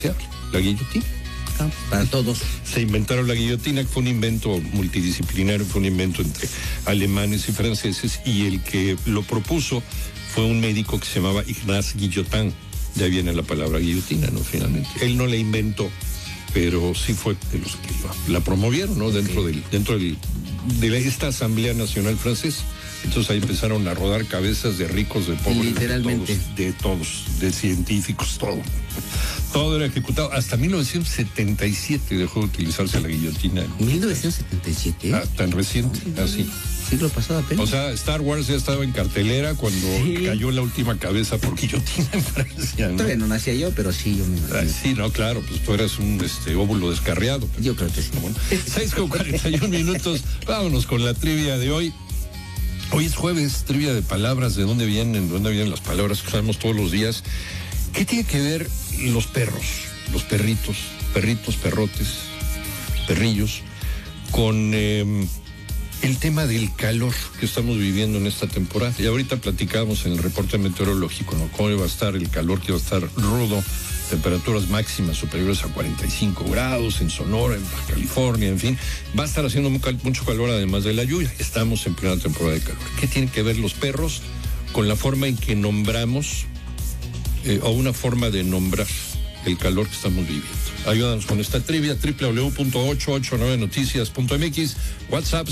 la guillotina. Para todos. Se inventaron la guillotina, que fue un invento multidisciplinario, fue un invento entre alemanes y franceses, y el que lo propuso fue un médico que se llamaba Ignaz Guillotin. De ahí viene la palabra guillotina, ¿no? Finalmente. Él no la inventó, pero sí fue de los que la promovieron, ¿no? Dentro de esta Asamblea Nacional Francesa. Entonces ahí empezaron a rodar cabezas de ricos, de pobres, literalmente, de todos, de científicos, todo. Todo era ejecutado. Hasta 1977 dejó de utilizarse la guillotina. ¿1977? Tan reciente, así. Siglo pasado apenas. O sea, Star Wars ya estaba en cartelera cuando cayó la última cabeza por guillotina en Francia, ¿no? Todavía no nacía yo, pero sí, yo me imagino. Sí, no, claro, pues tú eras un óvulo descarriado. Yo creo que sí. Bueno, 6:41 minutos. Vámonos con la trivia de hoy. Hoy es jueves, trivia de palabras, de dónde vienen las palabras que usamos todos los días. ¿Qué tiene que ver los perros, los perritos, perrotes, perrillos, con el tema del calor que estamos viviendo en esta temporada? Y ahorita platicamos en el reporte meteorológico, ¿no? Cómo va a estar el calor, que va a estar rudo, temperaturas máximas superiores a 45 grados en Sonora, en Baja California, en fin. Va a estar haciendo mucho calor además de la lluvia. Estamos en plena temporada de calor. ¿Qué tienen que ver los perros con la forma en que nombramos o una forma de nombrar el calor que estamos viviendo? Ayúdanos con esta trivia, www.889noticias.mx, WhatsApp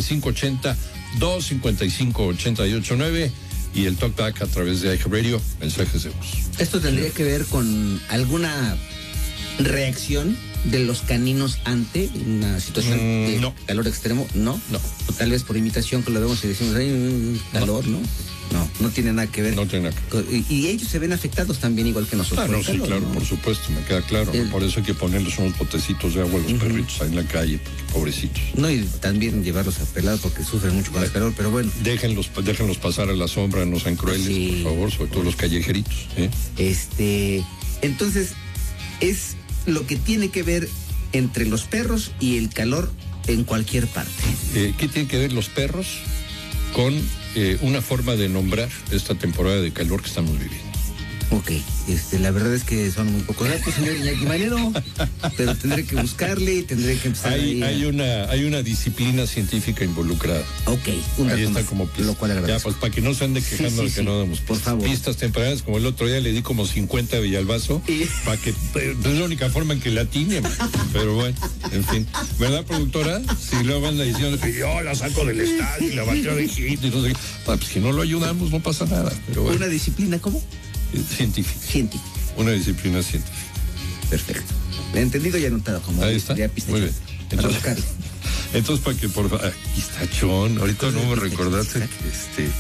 5580-255-889 y el talkback a través de iHeartRadio, mensajes de voz. ¿Esto tendría que ver con alguna reacción de los caninos ante una situación de calor extremo? ¿No? No. O tal vez por imitación que lo vemos y decimos, hay calor, ¿no? No tiene nada que ver. No tiene nada que ver. Y ellos se ven afectados también igual que nosotros. Ah, no, sí, claro, ¿no? Por supuesto, me queda claro. Por eso hay que ponerles unos botecitos de agua a los perritos ahí en la calle, pobrecitos. No, y también llevarlos a pelar porque sufren mucho con el calor, pero bueno. Déjenlos pasar a la sombra, no sean crueles, por favor, sobre todo los callejeritos. Entonces, es lo que tiene que ver entre los perros y el calor en cualquier parte. ¿Qué tienen que ver los perros con una forma de nombrar esta temporada de calor que estamos viviendo? Ok, la verdad es que son muy pocos datos, señor Iñaki Manero, pero tendré que buscarle y tendré que empezar hay una disciplina científica involucrada. Ok, ahí está como pista. Lo cual agradezco. Ya, pues para que no se ande quejando de que no damos por favor. Pistas tempranas, como el otro día le di como 50 a Villalbazo, para que es la única forma en que la atine, pero bueno, en fin. ¿Verdad, productora? Si luego anda diciendo que yo la saco del estadio y la bateo de hit y no sé qué. Pues si no lo ayudamos no pasa nada. Pero bueno. ¿Una disciplina cómo? Científica. Una disciplina científica. Perfecto. Entendido y anotado como. Ahí está. Muy bien. Entonces para que por favor. Aquí está Chon. Ahorita no me recordaste que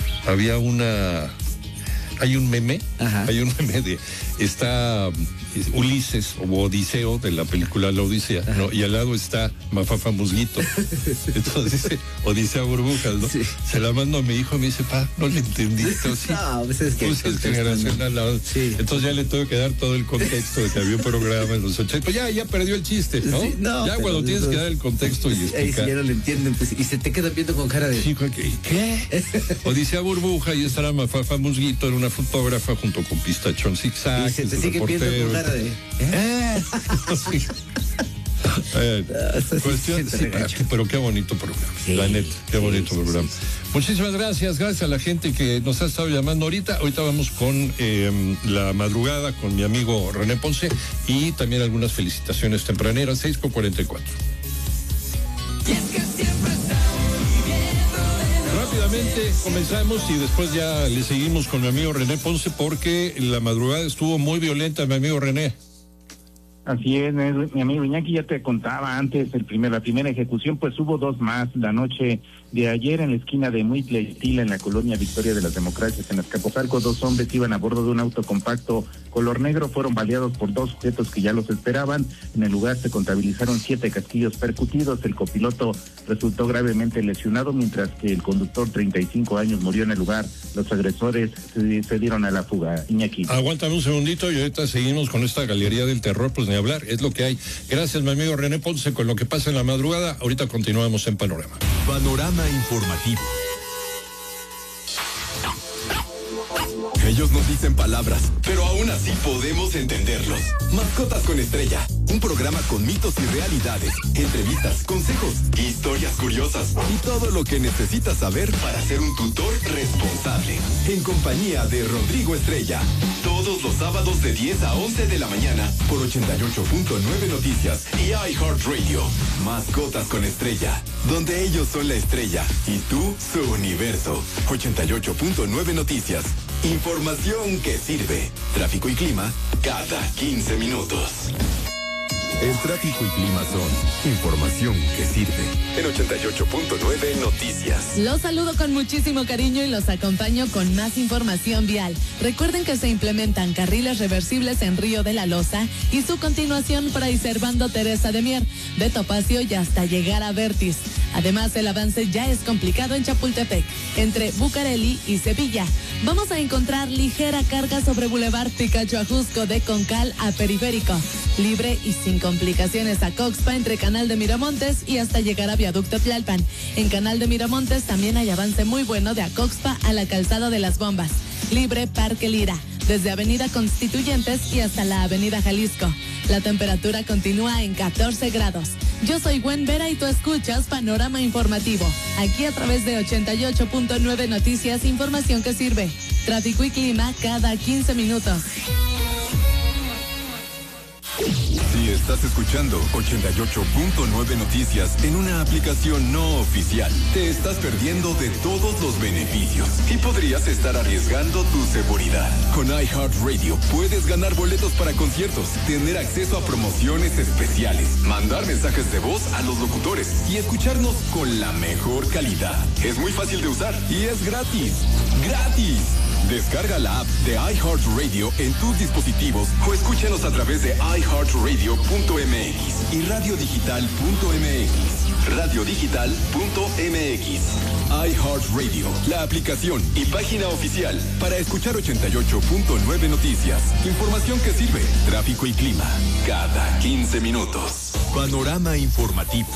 hay un meme. Ajá. Hay un meme de está Ulises o Odiseo de la película La Odisea, ¿no? Y al lado está Mafafa Musguito. Entonces dice Odisea Burbujas, ¿no? Sí. Se la mando a mi hijo y me dice, pa, no le entendí. Entonces, no, pues es que es generacional. No. Sí. Entonces ya le tengo que dar todo el contexto de que había un programa en los 80. Pues ya perdió el chiste, ¿no? Sí, no, ya cuando tienes que dar el contexto y explicar. Ahí sí ya no le entienden, pues, y se te quedan viendo con cara de... Sí, ¿qué? Odisea Burbuja y estará Mafafa Musguito, era una fotógrafa junto con Pistachón Zigzag. Y se te sigue viendo con cara de... Sí. Cuestión, sí, pero qué bonito programa, la neta, qué bonito programa. Muchísimas gracias a la gente que nos ha estado llamando ahorita. Ahorita vamos con la madrugada con mi amigo René Ponce y también algunas felicitaciones tempraneras, 6:44. Rápidamente comenzamos y después ya le seguimos con mi amigo René Ponce porque la madrugada estuvo muy violenta, mi amigo René. Así es, mi amigo Iñaki, ya te contaba antes, la primera ejecución, pues hubo dos más la noche de ayer en la esquina de Muitle y Tila, en la colonia Victoria de las Democracias, en Azcapotzalco. Dos hombres iban a bordo de un auto compacto color negro, fueron baleados por dos sujetos que ya los esperaban. En el lugar se contabilizaron 7 casquillos percutidos, el copiloto resultó gravemente lesionado, mientras que el conductor, 35 años, murió en el lugar. Los agresores se dieron a la fuga. Iñaki. Aguántame un segundito y ahorita seguimos con esta galería del terror, pues ni hablar, es lo que hay. Gracias, mi amigo René Ponce, con lo que pasa en la madrugada. Ahorita continuamos en Panorama. Panorama informativo. Ellos nos dicen palabras, pero aún así podemos entenderlos. Mascotas con Estrella, un programa con mitos y realidades, entrevistas, consejos, historias curiosas y todo lo que necesitas saber para ser un tutor responsable. En compañía de Rodrigo Estrella, todos los sábados de 10 a 11 de la mañana por 88.9 Noticias y iHeartRadio. Mascotas con Estrella, donde ellos son la estrella y tú su universo. 88.9 Noticias. Información que sirve. Tráfico y clima cada 15 minutos. El tráfico y clima son información que sirve. En 88.9 Noticias. Los saludo con muchísimo cariño y los acompaño con más información vial. Recuerden que se implementan carriles reversibles en Río de la Loza y su continuación por ahí Servando Teresa de Mier, de Topacio y hasta llegar a Vértiz. Además, el avance ya es complicado en Chapultepec, entre Bucareli y Sevilla. Vamos a encontrar ligera carga sobre Boulevard Picacho Ajusco de Concal a Periférico. Libre y sin complicaciones a Coxpa entre Canal de Miramontes y hasta llegar a Viaducto Tlalpan. En Canal de Miramontes también hay avance muy bueno de Acoxpa a la Calzada de las Bombas. Libre Parque Lira, desde Avenida Constituyentes y hasta la Avenida Jalisco. La temperatura continúa en 14 grados. Yo soy Gwen Vera y tú escuchas Panorama Informativo. Aquí a través de 88.9 Noticias, información que sirve. Tráfico y clima cada 15 minutos. Si estás escuchando 88.9 Noticias en una aplicación no oficial, te estás perdiendo de todos los beneficios y podrías estar arriesgando tu seguridad. Con iHeartRadio puedes ganar boletos para conciertos, tener acceso a promociones especiales, mandar mensajes de voz a los locutores y escucharnos con la mejor calidad. Es muy fácil de usar y es gratis. ¡Gratis! Descarga la app de iHeartRadio en tus dispositivos o escúchanos a través de iHeartRadio.mx y radiodigital.mx. Radiodigital.mx. iHeartRadio, la aplicación y página oficial para escuchar 88.9 Noticias. Información que sirve. Tráfico y clima cada 15 minutos. Panorama informativo.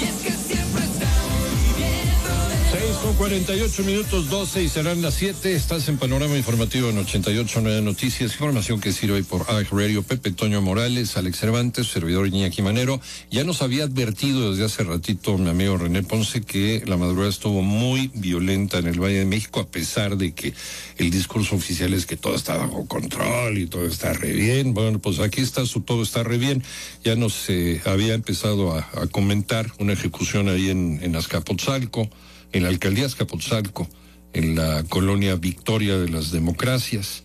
6:48 minutos, 12 y serán las 7. Estás en Panorama Informativo en 88.9 Noticias. Información que sirve por iHeartRadio. Pepe Toño Morales, Alex Cervantes, servidor Iñaki Manero. Ya nos había advertido desde hace ratito mi amigo René Ponce que la madrugada estuvo muy violenta en el Valle de México, a pesar de que el discurso oficial es que todo está bajo control y todo está re bien. Bueno, pues aquí está, todo está re bien. Ya nos había empezado a comentar una ejecución ahí en Azcapotzalco, en la alcaldía de Azcapotzalco, en la colonia Victoria de las Democracias.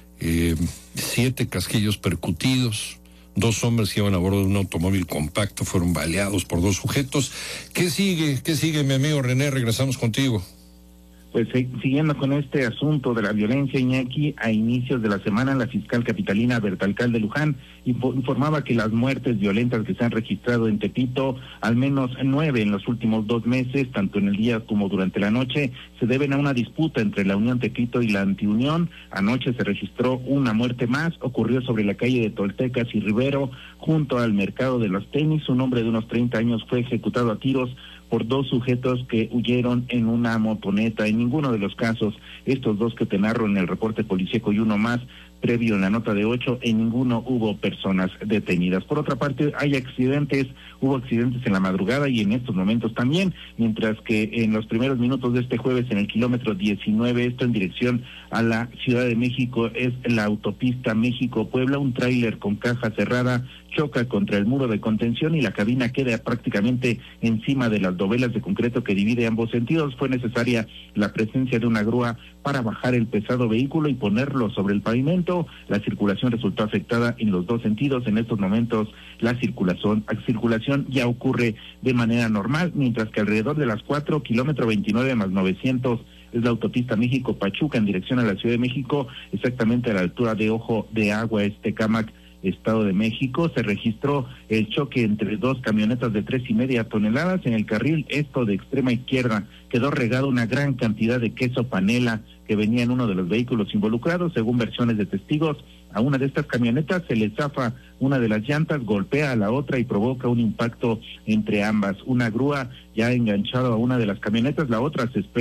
7 casquillos percutidos, 2 hombres que iban a bordo de un automóvil compacto fueron baleados por 2 sujetos. ¿Qué sigue? ¿Qué sigue, mi amigo René? Regresamos contigo. Pues siguiendo con este asunto de la violencia, Iñaki, a inicios de la semana la fiscal capitalina Berta Alcalde Luján informaba que las muertes violentas que se han registrado en Tepito, al menos 9 en los últimos 2 meses, tanto en el día como durante la noche, se deben a una disputa entre la Unión Tepito y la Antiunión. Anoche se registró una muerte más, ocurrió sobre la calle de Toltecas y Rivero, junto al mercado de los tenis. Un hombre de unos 30 años fue ejecutado a tiros por 2 sujetos que huyeron en una motoneta. En ninguno de los casos, estos 2 que te narro en el reporte policíaco y uno más previo en la nota de 8, en ninguno hubo personas detenidas. Por otra parte, hubo accidentes en la madrugada y en estos momentos también, mientras que en los primeros minutos de este jueves en el kilómetro 19, esto en dirección a la Ciudad de México, es la autopista México-Puebla, un tráiler con caja cerrada choca contra el muro de contención y la cabina queda prácticamente encima de las dovelas de concreto que divide ambos sentidos. Fue necesaria la presencia de una grúa para bajar el pesado vehículo y ponerlo sobre el pavimento. La circulación resultó afectada en los 2 sentidos. En estos momentos la circulación ya ocurre de manera normal, mientras que alrededor de las 4, kilómetro 29 más 900, es la autopista México-Pachuca en dirección a la Ciudad de México, exactamente a la altura de Ojo de Agua, Tecámac, Estado de México. Se registró el choque entre 2 camionetas de 3.5 toneladas. En el carril esto de extrema izquierda quedó regado una gran cantidad de queso panela que venía en uno de los vehículos involucrados. Según versiones de testigos, a una de estas camionetas se le zafa una de las llantas, golpea a la otra y provoca un impacto entre ambas. Una grúa ya enganchada a una de las camionetas, la otra se espera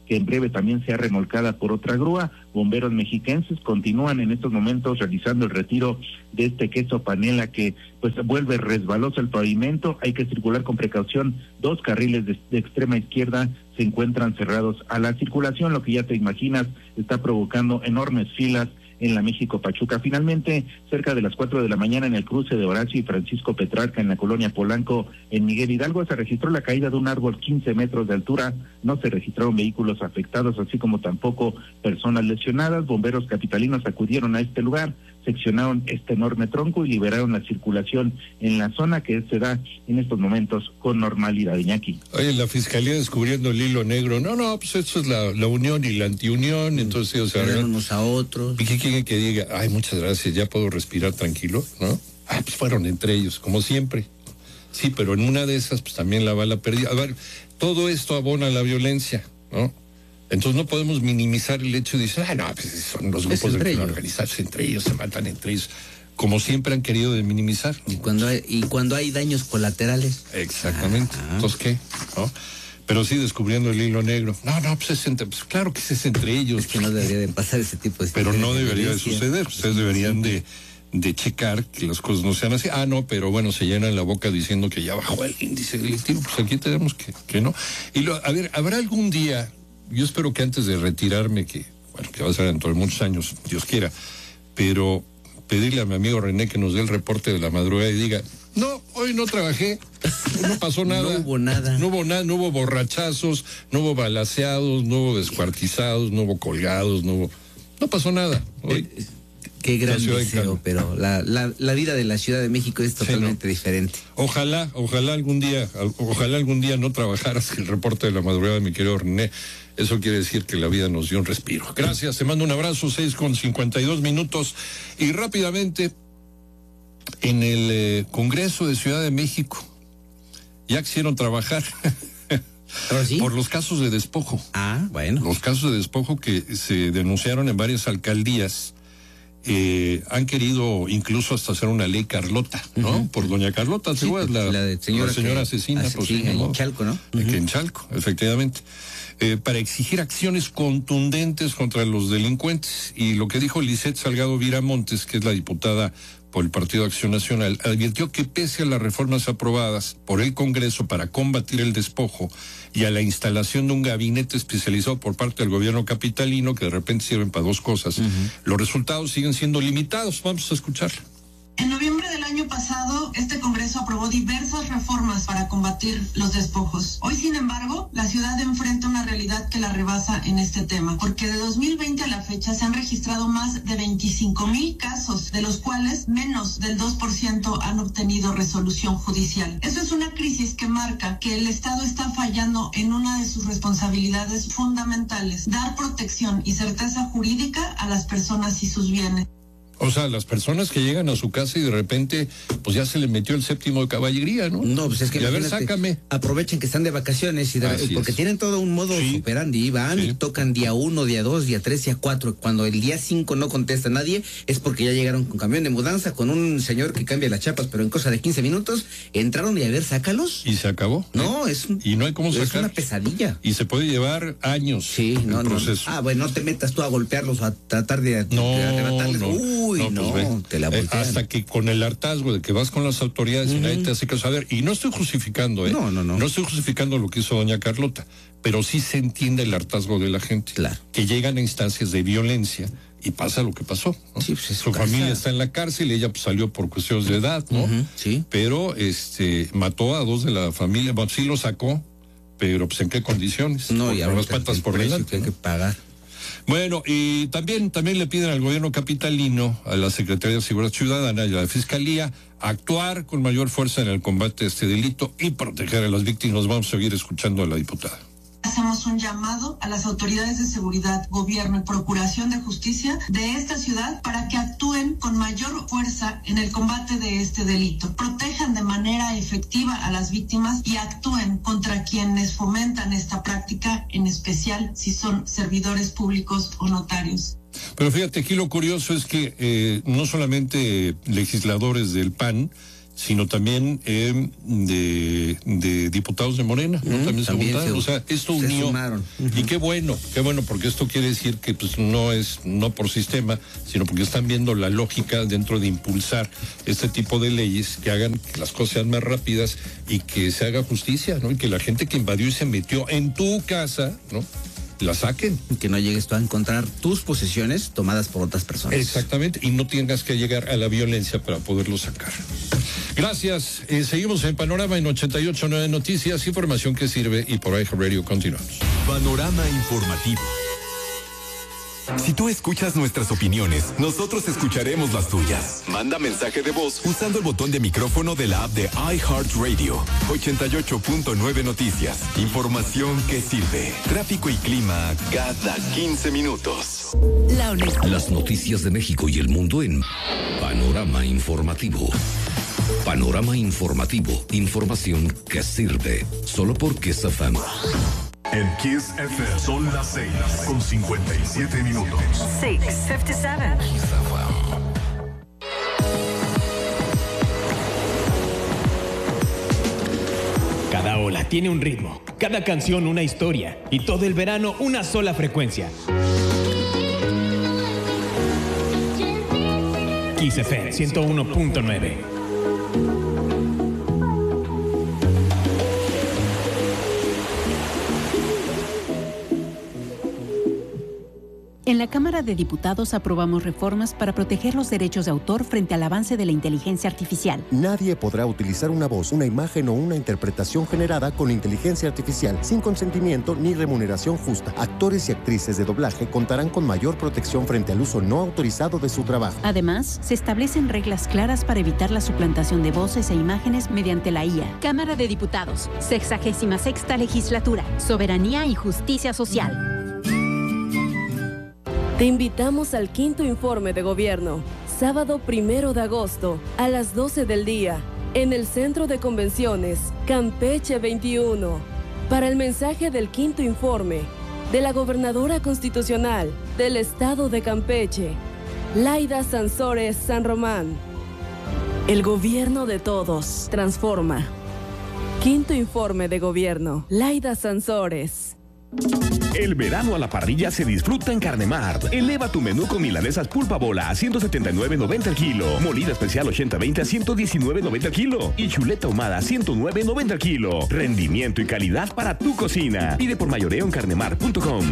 que en breve también sea remolcada por otra grúa. Bomberos mexiquenses continúan en estos momentos realizando el retiro de este queso panela que pues vuelve resbaloso el pavimento. Hay que circular con precaución. 2 carriles de extrema izquierda se encuentran cerrados a la circulación, lo que ya te imaginas está provocando enormes filas en la México-Pachuca. Finalmente, cerca de las 4 de la mañana en el cruce de Horacio y Francisco Petrarca en la colonia Polanco, en Miguel Hidalgo, se registró la caída de un árbol 15 metros de altura. No se registraron vehículos afectados, así como tampoco personas lesionadas. Bomberos capitalinos acudieron a este lugar, seccionaron este enorme tronco y liberaron la circulación en la zona, que se da en estos momentos con normalidad. Iñaki. Oye, la Fiscalía descubriendo el hilo negro. No, pues eso es la unión y la antiunión, entonces ellos se agarran unos a otros. ¿Y qué quieren que diga? Ay, muchas gracias, ya puedo respirar tranquilo, ¿no? Pues fueron entre ellos, como siempre. Sí, pero en una de esas, pues también la bala perdida. A ver, todo esto abona la violencia, ¿no? Entonces no podemos minimizar el hecho de decir, pues son los grupos del crimen organizado, entre ellos se matan entre ellos, como siempre han querido minimizar. Y cuando hay daños colaterales. Exactamente. Entonces, ¿qué? ¿No? Pero sí descubriendo el hilo negro. Pues claro que es entre ellos. Es que no debería de pasar ese tipo de situaciones. Pero no debería de suceder. Ustedes deberían de checar que las cosas no sean así. Pero bueno, se llenan la boca diciendo que ya bajó el índice delictivo. Pues aquí tenemos que no. Y a ver, ¿habrá algún día? Yo espero que antes de retirarme, que va a ser dentro de muchos años, Dios quiera, pero pedirle a mi amigo René que nos dé el reporte de la madrugada y diga, no, hoy no trabajé, no pasó nada. No hubo nada. No hubo borrachazos, no hubo balaceados, no hubo descuartizados, no hubo colgados, no pasó nada. Hoy, qué gran deseo, pero la vida de la Ciudad de México es totalmente diferente. Ojalá algún día no trabajaras el reporte de la madrugada, mi querido René. Eso quiere decir que la vida nos dio un respiro. Gracias, te mando un abrazo, 6:52. Y rápidamente, en el Congreso de Ciudad de México, ya quisieron trabajar ¿Sí? por los casos de despojo. Bueno. Los casos de despojo que se denunciaron en varias alcaldías. Han querido incluso hasta hacer una ley Carlota, ¿no? Por doña Carlota, sí, la señora asesina, en Chalco, ¿no? En Chalco, efectivamente. Para exigir acciones contundentes contra los delincuentes. Y lo que dijo Lisette Salgado Viramontes, que es la diputada por el Partido Acción Nacional, advirtió que pese a las reformas aprobadas por el Congreso para combatir el despojo y a la instalación de un gabinete especializado por parte del gobierno capitalino, que de repente sirven para 2 cosas, los resultados siguen siendo limitados. Vamos a escucharlo. En noviembre del año pasado, este Congreso aprobó diversas reformas para combatir los despojos. Hoy, sin embargo, la ciudad enfrenta una realidad que la rebasa en este tema, porque de 2020 a la fecha se han registrado más de 25,000 casos, de los cuales menos del 2% han obtenido resolución judicial. Eso es una crisis que marca que el Estado está fallando en una de sus responsabilidades fundamentales, dar protección y certeza jurídica a las personas y sus bienes. O sea, las personas que llegan a su casa y de repente, pues ya se le metió el 7º de caballería, ¿no? No, pues es que y a ver, sácame. Aprovechen que están de vacaciones porque tienen todo un modo superandi, van y tocan día 1, día 2, día 3, día 4. Cuando el día 5 no contesta nadie, es porque ya llegaron con camión de mudanza, con un señor que cambia las chapas, pero en cosa de 15 minutos, entraron y a ver, sácalos. Y se acabó. No, y no hay cómo sacar. Es una pesadilla. Y se puede llevar años. Sí, proceso. Bueno, no te metas tú a golpearlos o a tratar de arrebatarles. Te la voltean. Hasta que con el hartazgo de que vas con las autoridades y nadie te hace caso. A ver, y no estoy justificando, No. No estoy justificando lo que hizo doña Carlota, pero sí se entiende el hartazgo de la gente. Claro. Que llegan a instancias de violencia y pasa lo que pasó, ¿no? Sí, pues su familia está en la cárcel, ella pues salió por cuestiones de edad, ¿no? Sí. Pero mató a 2 de la familia, bueno, sí lo sacó, pero pues en qué condiciones. No, y ahora las patas por delante, que hay que pagar. Bueno, y también le piden al gobierno capitalino, a la Secretaría de Seguridad Ciudadana y a la Fiscalía actuar con mayor fuerza en el combate a este delito y proteger a las víctimas. Vamos a seguir escuchando a la diputada. Hacemos un llamado a las autoridades de seguridad, gobierno y procuración de justicia de esta ciudad para que actúen con mayor fuerza en el combate de este delito, protejan de manera efectiva a las víctimas y actúen contra quienes fomentan esta práctica, en especial si son servidores públicos o notarios. Pero fíjate, aquí lo curioso es que no solamente legisladores del PAN, sino también de diputados de Morena, ¿no? También se juntaron. O sea, esto unió. Y qué bueno, porque esto quiere decir que pues no por sistema, sino porque están viendo la lógica dentro de impulsar este tipo de leyes que hagan que las cosas sean más rápidas y que se haga justicia, ¿no? Y que la gente que invadió y se metió en tu casa, ¿no?, la saquen. Que no llegues tú a encontrar tus posesiones tomadas por otras personas. Exactamente, y no tengas que llegar a la violencia para poderlo sacar. Gracias. Seguimos en Panorama en 88.9 Noticias, información que sirve, y por iHeartRadio continuamos. Panorama informativo. Si tú escuchas nuestras opiniones, nosotros escucharemos las tuyas. Manda mensaje de voz usando el botón de micrófono de la app de iHeartRadio. 88.9 Noticias. Información que sirve. Tráfico y clima cada 15 minutos. Las noticias de México y el mundo en Panorama Informativo. Panorama Informativo. Información que sirve. Solo por Kiss FM. En Kiss FM son las 6:57 minutos. 6:57. Cada ola tiene un ritmo, cada canción una historia y todo el verano una sola frecuencia. Kiss FM 101.9. En la Cámara de Diputados aprobamos reformas para proteger los derechos de autor frente al avance de la inteligencia artificial. Nadie podrá utilizar una voz, una imagen o una interpretación generada con inteligencia artificial sin consentimiento ni remuneración justa. Actores y actrices de doblaje contarán con mayor protección frente al uso no autorizado de su trabajo. Además, se establecen reglas claras para evitar la suplantación de voces e imágenes mediante la IA. Cámara de Diputados, 66ª Legislatura, Soberanía y Justicia Social. Te invitamos al 5º Informe de Gobierno, sábado 1 de agosto, a las 12 del día, en el Centro de Convenciones, Campeche 21, para el mensaje del 5º Informe de la Gobernadora Constitucional del Estado de Campeche, Laida Sansores San Román. El gobierno de todos transforma. 5º Informe de Gobierno, Laida Sansores. El verano a la parrilla se disfruta en Carnemart. Eleva tu menú con milanesas pulpa bola a 179.90 el kilo, molida especial 80-20 a 119.90 el kilo y chuleta ahumada a 109.90 el kilo. Rendimiento y calidad para tu cocina. Pide por mayoreo en carnemart.com.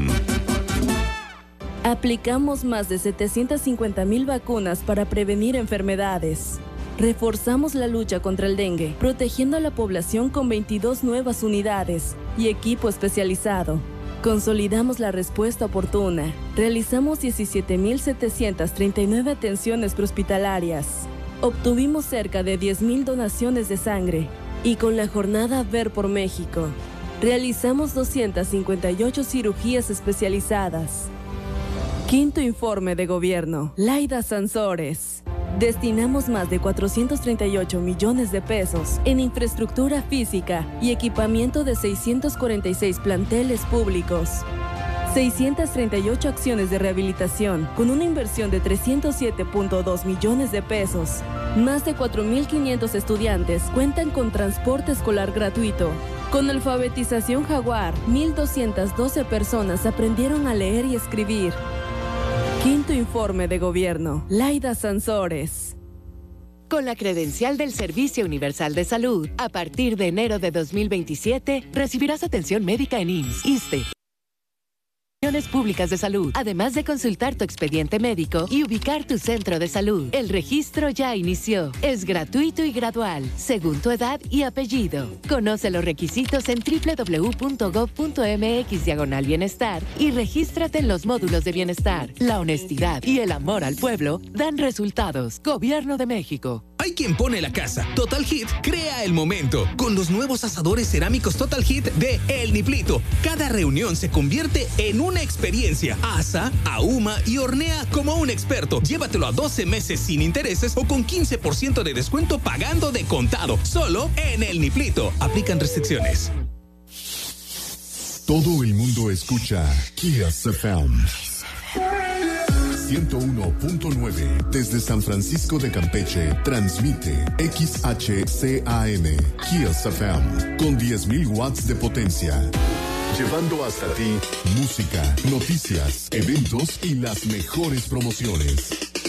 Aplicamos más de 750,000 vacunas para prevenir enfermedades. Reforzamos la lucha contra el dengue, protegiendo a la población con 22 nuevas unidades y equipo especializado. Consolidamos la respuesta oportuna. Realizamos 17,739 atenciones prehospitalarias. Obtuvimos cerca de 10,000 donaciones de sangre. Y con la jornada Ver por México, realizamos 258 cirugías especializadas. 5º Informe de Gobierno, Laida Sansores. Destinamos más de 438 millones de pesos en infraestructura física y equipamiento de 646 planteles públicos. 638 acciones de rehabilitación con una inversión de 307.2 millones de pesos. Más de 4,500 estudiantes cuentan con transporte escolar gratuito. Con alfabetización Jaguar, 1,212 personas aprendieron a leer y escribir. 5º Informe de Gobierno, Laida Sansores. Con la credencial del Servicio Universal de Salud, a partir de enero de 2027, recibirás atención médica en IMSS, ISSSTE, públicas de salud, además de consultar tu expediente médico y ubicar tu centro de salud. El registro ya inició. Es gratuito y gradual, según tu edad y apellido. Conoce los requisitos en www.gov.mx/bienestar y regístrate en los módulos de bienestar. La honestidad y el amor al pueblo dan resultados. Gobierno de México. Hay quien pone la casa. Total Hit crea el momento con los nuevos asadores cerámicos Total Hit de El Niplito. Cada reunión se convierte en una experiencia. Asa, ahuma y hornea como un experto. Llévatelo a 12 meses sin intereses o con 15% de descuento pagando de contado. Solo en El Niplito. Aplican restricciones. Todo el mundo escucha Kiss FM. 101.9. Desde San Francisco de Campeche, transmite XHCAM, Kiss FM, con 10.000 watts de potencia. Llevando hasta ti música, noticias, eventos y las mejores promociones.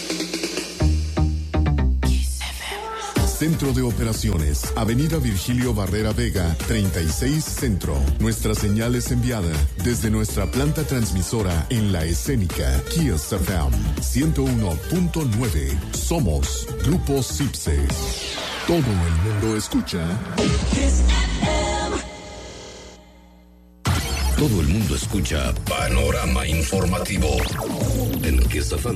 Centro de Operaciones, Avenida Virgilio Barrera Vega, 36 Centro. Nuestra señal es enviada desde nuestra planta transmisora en La Escénica, Kiss FM 101.9. Somos Grupo Cipse. Todo el mundo escucha. Todo el mundo escucha Panorama Informativo en Kiss FM.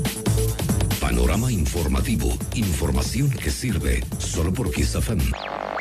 Panorama Informativo, información que sirve solo por Kiss FM.